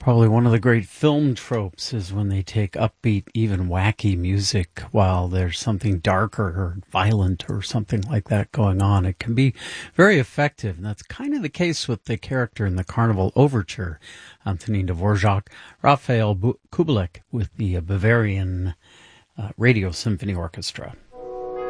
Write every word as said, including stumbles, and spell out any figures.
Probably one of the great film tropes is when they take upbeat, even wacky music while there's something darker or violent or something like that going on. It can be very effective, and that's kind of the case with the character in the Carnival Overture, Antonin Dvorak, Raphael Kubelik with the Bavarian uh, Radio Symphony Orchestra.